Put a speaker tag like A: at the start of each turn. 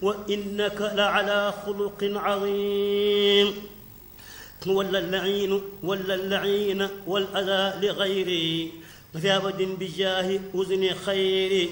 A: وإنك لعلى خلق عظيم. ولا اللعين والأذى لغيري مثابة بجاه أذن خيري